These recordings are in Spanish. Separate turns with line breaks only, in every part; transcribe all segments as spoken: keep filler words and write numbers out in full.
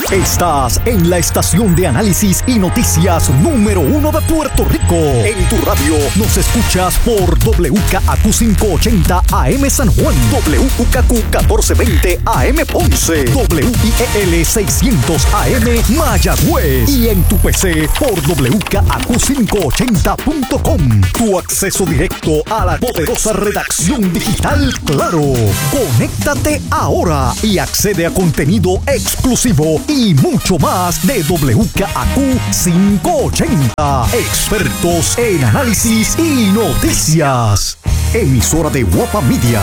Estás en la estación de análisis y noticias número uno de Puerto Rico. En tu radio nos escuchas por W K A Q quinientos ochenta A M San Juan, W K Q catorce veinte A M Ponce, W I E L seiscientos A M Mayagüez y en tu P C por W K A Q quinientos ochenta punto com. Tu acceso directo a la poderosa redacción digital Claro. Conéctate ahora y accede a contenido exclusivo y mucho más de W K A Q quinientos ochenta. Expertos en análisis y noticias. Emisora de Guapa Media.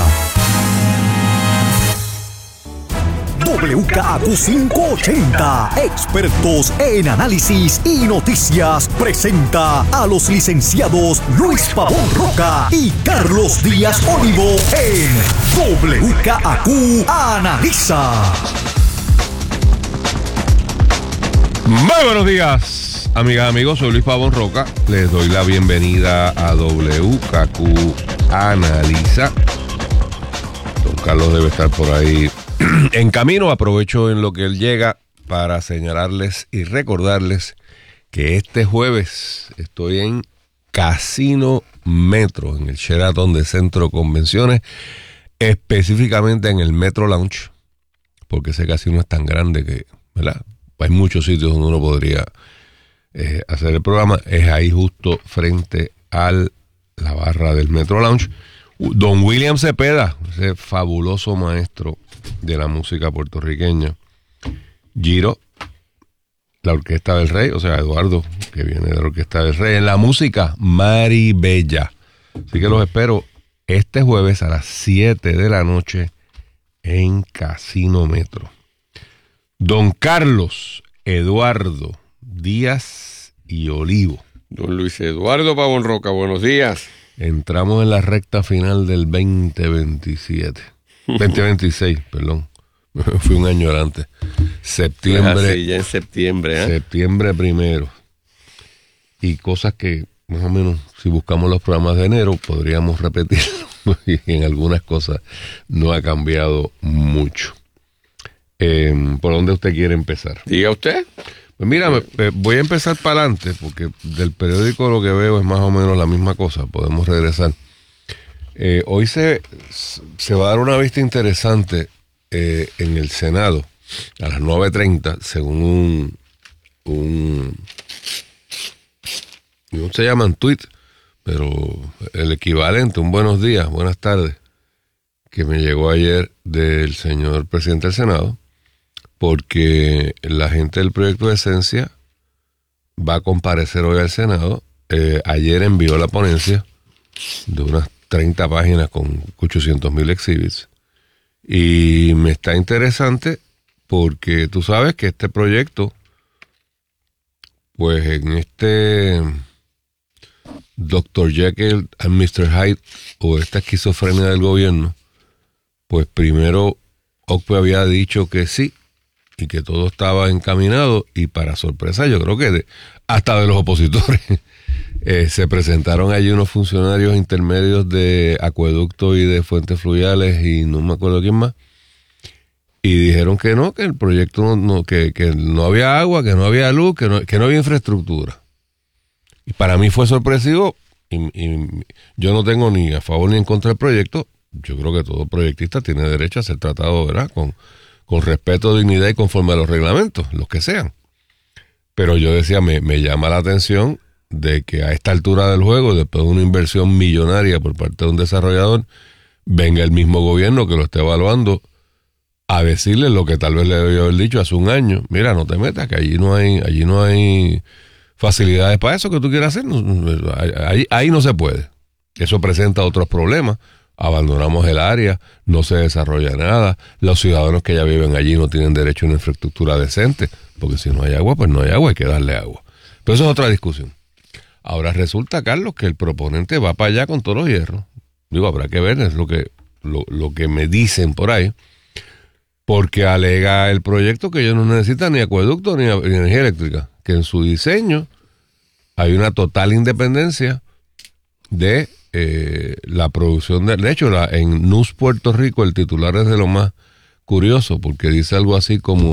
W K A Q quinientos ochenta, expertos en análisis y noticias, presenta a los licenciados Luis Pavón Roca y Carlos Díaz Olivo en W K A Q Analiza.
Muy buenos días, amigas y amigos, soy Luis Pavón Roca. Les doy la bienvenida a W K Q Analiza. Don Carlos debe estar por ahí en camino. Aprovecho en lo que él llega para señalarles y recordarles que este jueves estoy en Casino Metro, en el Sheraton de Centro Convenciones, específicamente en el Metro Lounge, porque ese casino es tan grande que, ¿verdad?, hay muchos sitios donde uno podría eh, hacer el programa. Es ahí justo frente a la barra del Metro Lounge. Don William Cepeda, ese fabuloso maestro de la música puertorriqueña. Giro, la Orquesta del Rey, o sea, Eduardo, que viene de la Orquesta del Rey. En la música, Mari Bella. Así que los espero este jueves a las siete de la noche en Casino Metro. Don Carlos Eduardo Díaz y Olivo.
Don Luis Eduardo Pavón Roca, buenos días.
Entramos en la recta final del veinte veintisiete. veinte veintiséis, perdón. Fui un año adelante. Septiembre.
Sí, ya en septiembre, ¿eh?
Septiembre primero. Y cosas que, más o menos, si buscamos los programas de enero, podríamos repetirlo. Y en algunas cosas no ha cambiado mucho. Eh, ¿Por dónde usted quiere empezar?
Diga usted.
Pues mira, me, me, voy a empezar para adelante, porque del periódico lo que veo es más o menos la misma cosa. Podemos regresar. Eh, hoy se, se va a dar una vista interesante eh, en el Senado a las nueve treinta, según un, un no se llaman tweet, pero el equivalente, un buenos días, buenas tardes, que me llegó ayer del señor presidente del Senado, porque la gente del proyecto de Esencia va a comparecer hoy al Senado. Eh, ayer envió la ponencia de unas treinta páginas con ochocientos mil exhibits. Y me está interesante porque tú sabes que este proyecto, pues en este doctor Jekyll and mister Hyde, o esta esquizofrenia del gobierno, pues primero O C P E había dicho que sí, y que todo estaba encaminado, y para sorpresa yo creo que de, hasta de los opositores eh, se presentaron allí unos funcionarios intermedios de Acueducto y de Fuentes Fluviales y no me acuerdo quién más, y dijeron que no, que el proyecto no, no que, que no había agua, que no había luz, que no, que no había infraestructura. Y para mí fue sorpresivo, y, y yo no tengo ni a favor ni en contra del proyecto. Yo creo que todo proyectista tiene derecho a ser tratado, ¿verdad?, con con respeto, dignidad y conforme a los reglamentos, los que sean. Pero yo decía, me, me llama la atención de que a esta altura del juego, después de una inversión millonaria por parte de un desarrollador, venga el mismo gobierno que lo esté evaluando a decirle lo que tal vez le debió haber dicho hace un año. Mira, no te metas, que allí no hay, allí no hay facilidades para eso que tú quieras hacer. Ahí, ahí no se puede. Eso presenta otros problemas. Abandonamos el área, no se desarrolla nada, los ciudadanos que ya viven allí no tienen derecho a una infraestructura decente, porque si no hay agua, pues no hay agua, hay que darle agua. Pero eso es otra discusión. Ahora resulta, Carlos, que el proponente va para allá con todos los hierros. Digo, habrá que ver, es lo que, lo, lo que me dicen por ahí, porque alega el proyecto que ellos no necesitan ni acueducto ni, ni energía eléctrica, que en su diseño hay una total independencia de eh, la producción de... De hecho, la, en News Puerto Rico el titular es de lo más curioso, porque dice algo así como: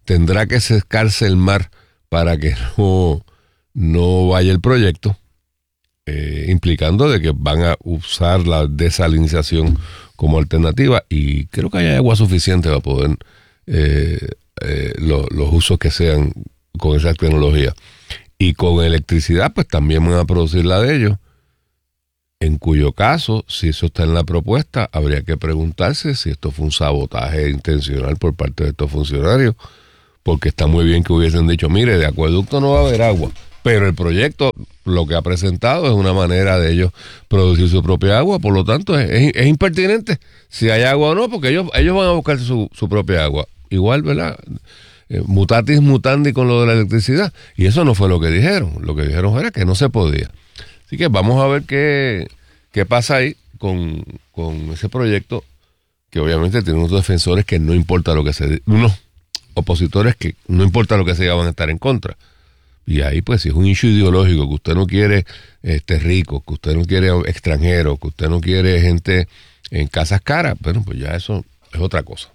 tendrá que secarse el mar para que no, no vaya el proyecto, eh, implicando de que van a usar la desalinización como alternativa, y creo que hay agua suficiente para poder eh, eh, lo, los usos que sean con esa tecnología. Y con electricidad, pues también van a producir la de ellos, en cuyo caso, si eso está en la propuesta, habría que preguntarse si esto fue un sabotaje intencional por parte de estos funcionarios, porque está muy bien que hubiesen dicho, mire, de acueducto no va a haber agua, pero el proyecto lo que ha presentado es una manera de ellos producir su propia agua, por lo tanto es, es, es impertinente si hay agua o no, porque ellos, ellos van a buscar su, su propia agua. Igual, ¿verdad? Eh, mutatis mutandi con lo de la electricidad, y eso no fue lo que dijeron, lo que dijeron era que no se podía. Así que vamos a ver qué, qué pasa ahí con, con ese proyecto, que obviamente tiene unos defensores que no importa lo que se... unos opositores que no importa lo que se diga van a estar en contra. Y ahí pues si es un issue ideológico, que usted no quiere este rico, que usted no quiere extranjeros, que usted no quiere gente en casas caras, bueno, pues ya eso es otra cosa.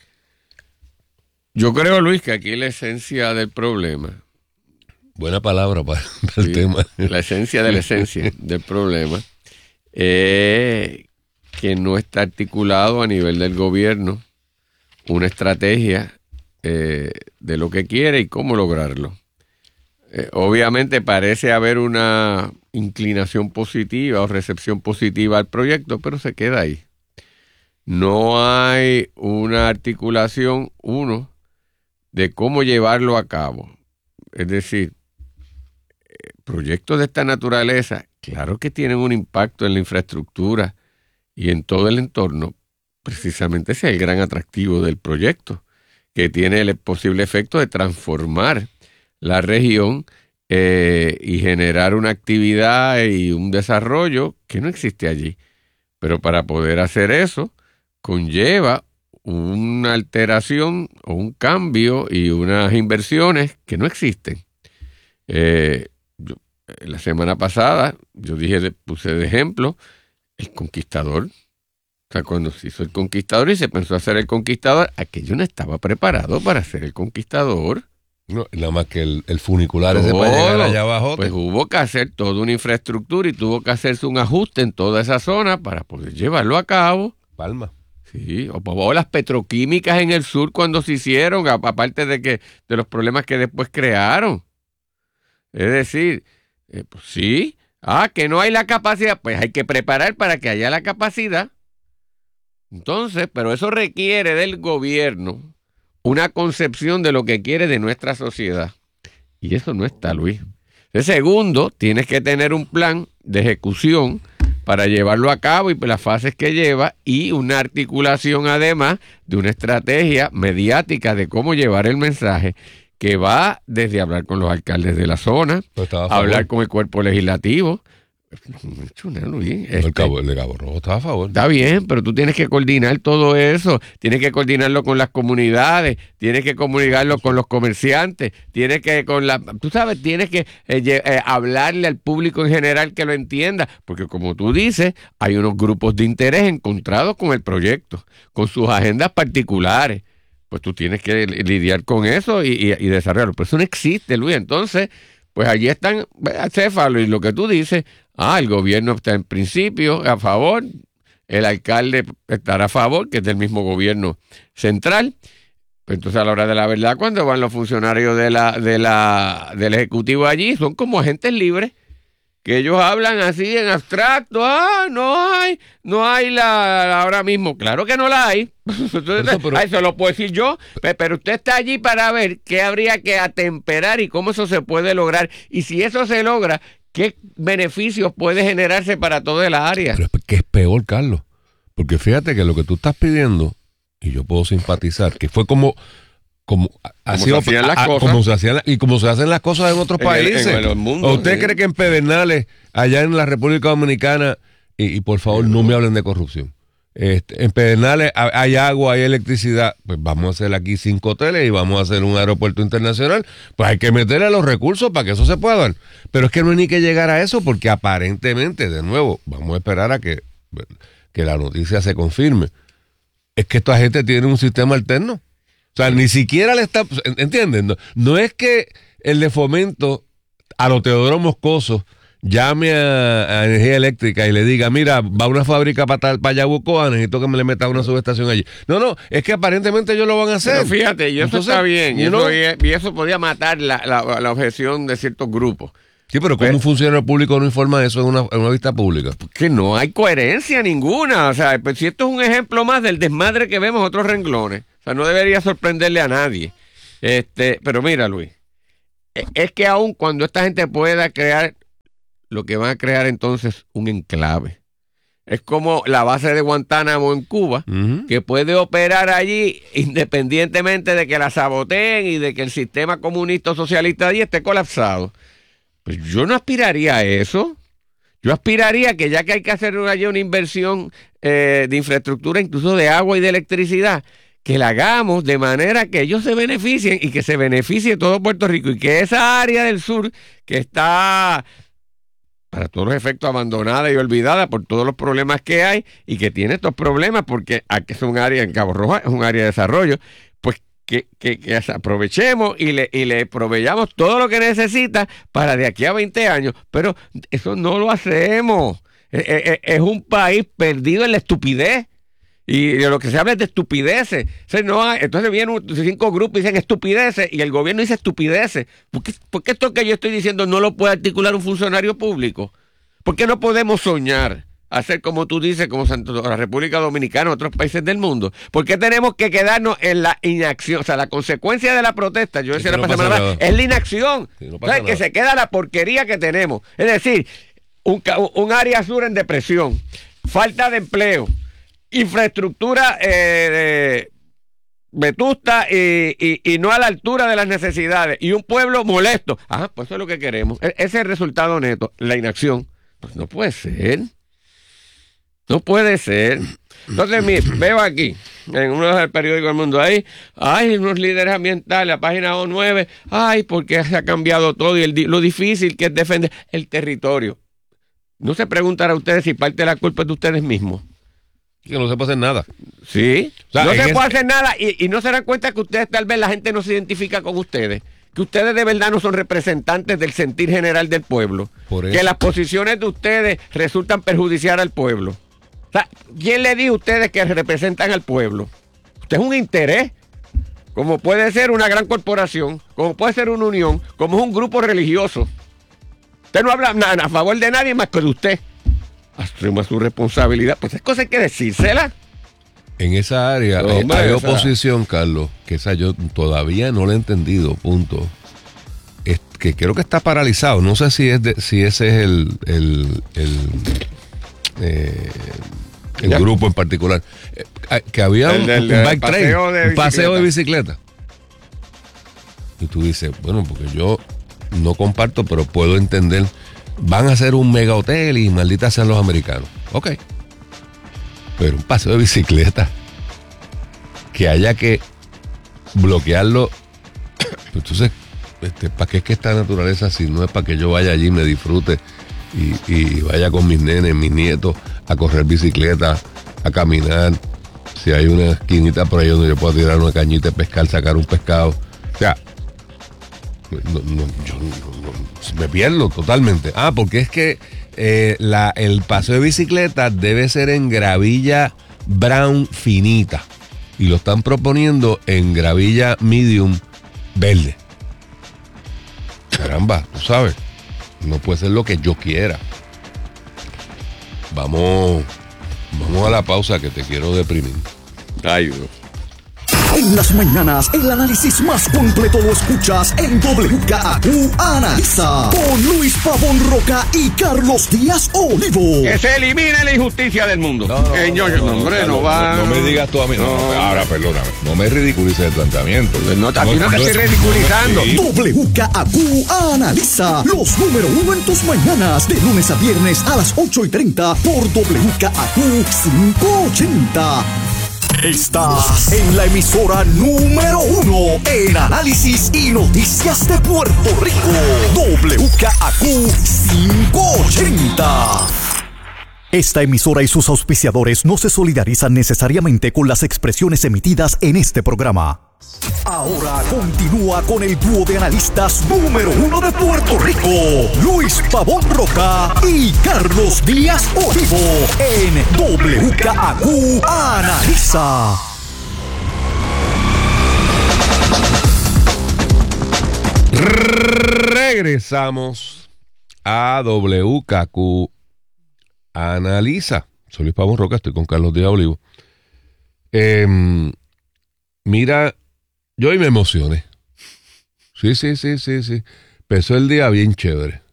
Yo creo, Luis, que aquí la esencia del problema...
Buena palabra para, para el
sí,
tema.
La esencia de la esencia del problema es que no está articulado a nivel del gobierno una estrategia eh, de lo que quiere y cómo lograrlo. Eh, obviamente parece haber una inclinación positiva o recepción positiva al proyecto, pero se queda ahí. No hay una articulación, uno, de cómo llevarlo a cabo. Es decir, proyectos de esta naturaleza, claro que tienen un impacto en la infraestructura y en todo el entorno. Precisamente ese es el gran atractivo del proyecto, que tiene el posible efecto de transformar la región eh, y generar una actividad y un desarrollo que no existe allí. Pero para poder hacer eso, conlleva una alteración o un cambio y unas inversiones que no existen. Eh, yo, la semana pasada, yo dije, puse de ejemplo, el Conquistador. O sea, cuando se hizo el Conquistador y se pensó hacer el Conquistador, aquello no estaba preparado para hacer el Conquistador.
No, nada más que el, el funicular ese para llegar allá abajo.
Pues hubo que hacer toda una infraestructura y tuvo que hacerse un ajuste en toda esa zona para poder llevarlo a cabo.
Palma.
Sí, o, o las petroquímicas en el sur cuando se hicieron, aparte de que de los problemas que después crearon. Es decir, eh, pues sí, ah, que no hay la capacidad, pues hay que preparar para que haya la capacidad. Entonces, pero eso requiere del gobierno una concepción de lo que quiere de nuestra sociedad. Y eso no está, Luis. De segundo, tienes que tener un plan de ejecución para llevarlo a cabo y las fases que lleva, y una articulación además de una estrategia mediática de cómo llevar el mensaje, que va desde hablar con los alcaldes de la zona, hablar con el cuerpo legislativo. No he hecho nada, Luis.
Este, el, cabo, el de Cabo Rojo estaba a favor.
Está bien, pero tú tienes que coordinar todo eso, tienes que coordinarlo con las comunidades, tienes que comunicarlo con los comerciantes, tienes que con la, tú sabes, tienes que eh, eh, hablarle al público en general que lo entienda, porque como tú dices, hay unos grupos de interés encontrados con el proyecto, con sus agendas particulares. Pues tú tienes que lidiar con eso y, y, y desarrollarlo. Pero eso no existe, Luis. Entonces, pues allí están acéfalos, y lo que tú dices, ah, el gobierno está en principio a favor, el alcalde estará a favor, que es del mismo gobierno central. Entonces, a la hora de la verdad, cuando van los funcionarios de la, de la, del Ejecutivo allí, son como agentes libres, que ellos hablan así en abstracto. Ah, no hay, no hay la, la ahora mismo. Claro que no la hay. Entonces, eso, pero, eso lo puedo decir yo, pero usted está allí para ver qué habría que atemperar y cómo eso se puede lograr. Y si eso se logra, ¿qué beneficios puede generarse para toda la área?
Pero es que es peor, Carlos. Porque fíjate que lo que tú estás pidiendo, y yo puedo simpatizar, que fue como... Como, así,
se hacían las
a,
cosas.
Como se hacían, y como se hacen las cosas en otros
en
países.
El, en el mundo,
¿O usted
sí.
cree que en Pedernales, allá en la República Dominicana, y, y por favor, sí, no me hablen de corrupción, este, en Pedernales hay agua, hay electricidad, pues vamos a hacer aquí cinco hoteles y vamos a hacer un aeropuerto internacional, pues hay que meterle los recursos para que eso se pueda dar. Pero es que no hay ni que llegar a eso, porque aparentemente, de nuevo, vamos a esperar a que, que la noticia se confirme, es que esta gente tiene un sistema alterno. O sea, ni siquiera le está... ¿Entienden? No, no es que el de Fomento a lo Teodoro Moscoso llame a, a Energía Eléctrica y le diga, mira, va una fábrica para para Yabucoa, necesito que me le meta una subestación allí. No, no, es que aparentemente ellos lo van a hacer.
Pero fíjate, y eso Entonces, está bien, y, no, eso, y eso podía matar la, la, la objeción de ciertos grupos.
Sí, pero ¿cómo un funcionario público no informa eso en una, en una vista pública?
Que no hay coherencia ninguna. O sea, pues si esto es un ejemplo más del desmadre que vemos en otros renglones, o sea, no debería sorprenderle a nadie. Este, pero mira, Luis, es que aun cuando esta gente pueda crear, lo que van a crear entonces un enclave. Es como la base de Guantánamo en Cuba, uh-huh. que puede operar allí independientemente de que la saboteen y de que el sistema comunista o socialista allí esté colapsado. Pues yo no aspiraría a eso. Yo aspiraría a que ya que hay que hacer allí una inversión eh, de infraestructura, incluso de agua y de electricidad, que la hagamos de manera que ellos se beneficien y que se beneficie todo Puerto Rico y que esa área del sur que está, para todos los efectos, abandonada y olvidada por todos los problemas que hay y que tiene estos problemas porque aquí es un área en Cabo Rojo, es un área de desarrollo, pues que, que, que aprovechemos y le, y le proveyamos todo lo que necesita para de aquí a veinte años, pero eso no lo hacemos. Es, es, es un país perdido en la estupidez. Y de lo que se habla es de estupideces. O sea, no hay, entonces vienen cinco grupos y dicen estupideces y el gobierno dice estupideces. ¿Por qué, ¿Por qué esto que yo estoy diciendo no lo puede articular un funcionario público? ¿Por qué no podemos soñar hacer como tú dices, como la República Dominicana, otros países del mundo? ¿Por qué tenemos que quedarnos en la inacción? O sea, la consecuencia de la protesta, yo decía
sí,
la
no
pasada semana, es la inacción.
Sí, no
o sea, que se queda la porquería que tenemos. Es decir, un, un área sur en depresión, falta de empleo, infraestructura eh, vetusta y, y, y no a la altura de las necesidades y un pueblo molesto. Ah, pues eso es lo que queremos. E- ese es el resultado neto, la inacción. Pues no puede ser. No puede ser. Entonces, mire, veo aquí, en uno del periódico El Mundo, ahí, hay unos líderes ambientales, la página O nueve, ay, porque se ha cambiado todo y el, lo difícil que es defender el territorio. No se preguntará a ustedes si parte de la culpa es de ustedes mismos.
Que no se puede hacer nada.
Sí,
o sea,
no se
ese...
puede hacer nada y, y no se dan cuenta que ustedes, tal vez la gente no se identifica con ustedes, que ustedes de verdad no son representantes del sentir general del pueblo, que las posiciones de ustedes resultan perjudiciar al pueblo. O sea, ¿quién le dijo a ustedes que representan al pueblo? Usted es un interés, como puede ser una gran corporación, como puede ser una unión, como es un grupo religioso. Usted no habla nada a favor de nadie más que de usted. Asuma su responsabilidad. Pues es cosa hay que decírsela.
En esa área no, hay, hay oposición, esa... Carlos, que esa yo todavía no la he entendido, punto. Es que creo que está paralizado. No sé si es de, si ese es el el, el, eh, el grupo en particular. Eh, que había el, un, el, un bike train, de un paseo de bicicleta. Y tú dices, bueno, porque yo no comparto, pero puedo entender. Van a hacer un mega hotel y maldita sean los americanos. Ok. Pero un paseo de bicicleta que haya que bloquearlo. Entonces, este, ¿para qué es que esta naturaleza si no es para que yo vaya allí, me disfrute y, y vaya con mis nenes, mis nietos a correr bicicleta, a caminar? Si hay una esquinita por ahí donde yo puedo tirar una cañita de pescar, sacar un pescado. O sea, no, no, yo no, no, me pierdo totalmente. Ah, porque es que eh, la, el paseo de bicicleta debe ser en gravilla brown finita y lo están proponiendo en gravilla medium verde. Caramba, tú sabes, no puede ser lo que yo quiera. Vamos, vamos a la pausa que te quiero deprimir.
Ay, Dios.
En las mañanas, el análisis más completo lo escuchas en W K A Q Analiza con Luis Pavón Roca y Carlos Díaz Olivo.
Que se elimine la injusticia del mundo. No, no,
eh, yo,
no,
no, no, hombre, no, no va. No, no me digas tú a mí. No, no, ahora, perdóname. No me ridiculices el planteamiento.
No, a ti no te estoy ridiculizando.
Sí. W K A Q Analiza los número uno en tus mañanas, de lunes a viernes a las ocho y treinta por W K A Q quinientos ochenta. Estás en la emisora número uno en análisis y noticias de Puerto Rico. W K A Q quinientos ochenta. Esta emisora y sus auspiciadores no se solidarizan necesariamente con las expresiones emitidas en este programa. Ahora continúa con el dúo de analistas número uno de Puerto Rico, Luis Pavón Roca y Carlos Díaz Olivo, en W K A Q Analiza.
Regresamos a W K Q Analiza. Soy Luis Pavón Roca, estoy con Carlos Díaz Olivo. Eh, mira, yo hoy me emocioné. Sí, sí, sí, sí, sí. Empezó el día bien chévere.